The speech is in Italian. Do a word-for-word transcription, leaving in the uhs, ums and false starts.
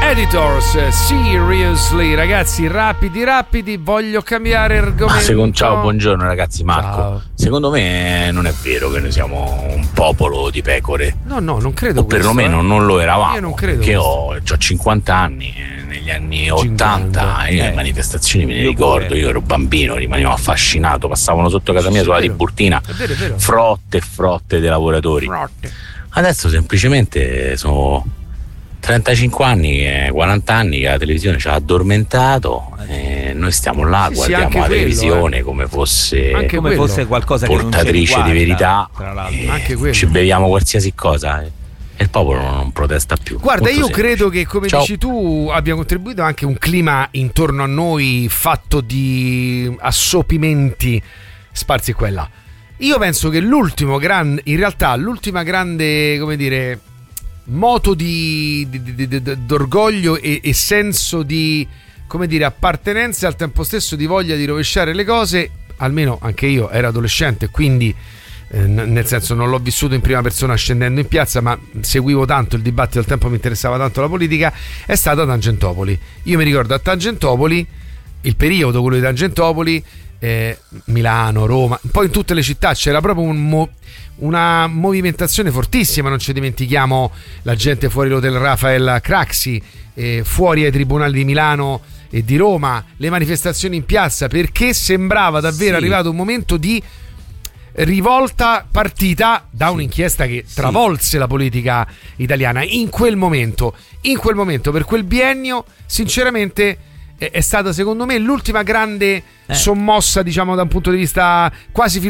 Editors, seriously, ragazzi, rapidi, rapidi, voglio cambiare argomento. Ah, secondo, ciao, buongiorno ragazzi, Marco. Ciao. Secondo me non è vero che noi siamo un popolo di pecore. No, no, non credo. O perlomeno questo, eh. non lo eravamo. Io non credo. Perché ho, ho cinquanta anni, eh, negli anni ottanta, io le manifestazioni me ne ricordo, pure. Io ero bambino, rimanevo affascinato, passavano sotto casa mia sulla Tiburtina, è vero, è vero. frotte e frotte dei lavoratori. Frotte. Adesso semplicemente sono trentacinque anni, quaranta anni che la televisione ci ha addormentato e noi stiamo là, sì, guardiamo sì, la quello, televisione eh. come fosse, anche come quello. fosse qualcosa che portatrice non ci riguarda, di verità, anche quello. ci beviamo qualsiasi cosa e il popolo non protesta più. Guarda, Molto io semplice. credo che, come Ciao. dici tu, abbia contribuito anche un clima intorno a noi fatto di assopimenti sparsi qua e là. Io penso che l'ultimo gran, in realtà l'ultima grande, come dire, moto di, di, di, di, d'orgoglio e, e senso di, come dire, appartenenza e al tempo stesso di voglia di rovesciare le cose, almeno anche io ero adolescente, quindi eh, nel senso non l'ho vissuto in prima persona scendendo in piazza, ma seguivo tanto il dibattito, al tempo mi interessava tanto la politica, è stata Tangentopoli. Io mi ricordo a Tangentopoli, il periodo quello di Tangentopoli, eh, Milano, Roma, poi in tutte le città c'era proprio un mo- una movimentazione fortissima, non ci dimentichiamo la gente fuori l'hotel Rafael Craxi, eh, fuori ai tribunali di Milano e di Roma, le manifestazioni in piazza, perché sembrava davvero sì. arrivato un momento di rivolta partita da sì. un'inchiesta che travolse sì. la politica italiana in quel momento, in quel momento per quel biennio sinceramente è stata secondo me l'ultima grande eh. sommossa, diciamo, da un punto di vista quasi